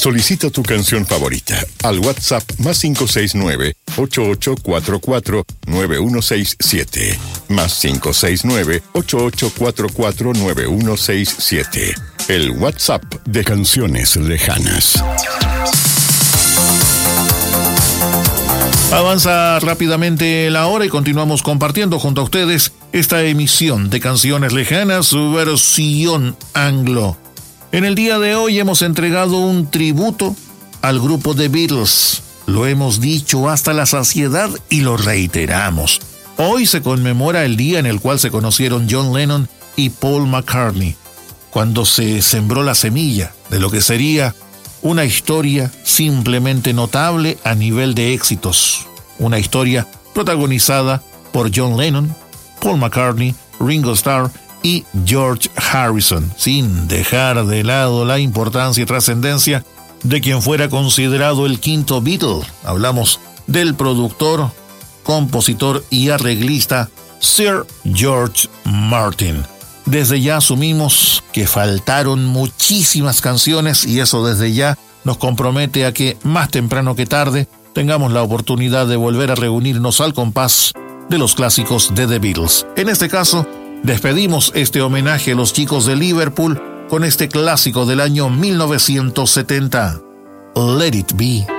Solicita tu canción favorita al WhatsApp +569 8844 9167 +569 8844 9167. El WhatsApp de Canciones Lejanas. Avanza rápidamente la hora y continuamos compartiendo junto a ustedes esta emisión de Canciones Lejanas, su versión anglo. En el día de hoy hemos entregado un tributo al grupo The Beatles. Lo hemos dicho hasta la saciedad y lo reiteramos. Hoy se conmemora el día en el cual se conocieron John Lennon y Paul McCartney, cuando se sembró la semilla de lo que sería una historia simplemente notable a nivel de éxitos. Una historia protagonizada por John Lennon, Paul McCartney, Ringo Starr y George Harrison, sin dejar de lado la importancia y trascendencia de quien fuera considerado el quinto Beatle. Hablamos del productor, compositor y arreglista Sir George Martin. Desde ya asumimos que faltaron muchísimas canciones y eso desde ya nos compromete a que más temprano que tarde tengamos la oportunidad de volver a reunirnos al compás de los clásicos de The Beatles. En este caso, despedimos este homenaje a los chicos de Liverpool con este clásico del año 1970, Let It Be.